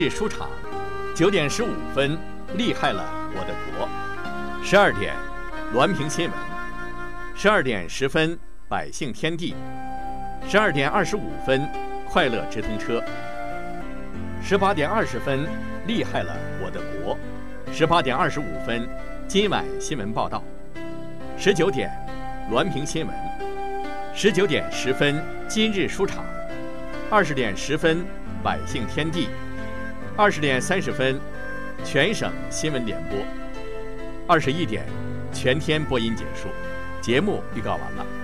日书场，9点15分，厉害了我的国。12点，滦平新闻。12点10分，百姓天地。12点25分，快乐直通车。18点20分，厉害了我的国。18点25分，今晚新闻报道。19点，滦平新闻。19点10分，今日书场。20点10分，百姓天地。20点30分，全省新闻联播。21点，全天播音结束，节目预告完了。